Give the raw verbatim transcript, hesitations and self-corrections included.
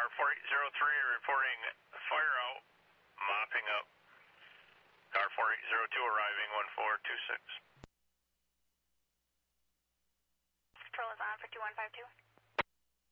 four eight zero three reporting fire out, mopping up. Car four eight zero two arriving one four two six. Control is on for two one five two.